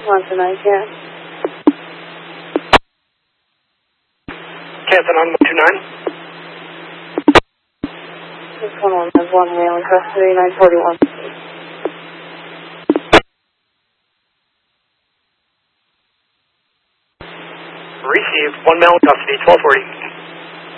129, yeah. Canton on 129. This one has one male in custody, 941. Received. One male in custody, 1240.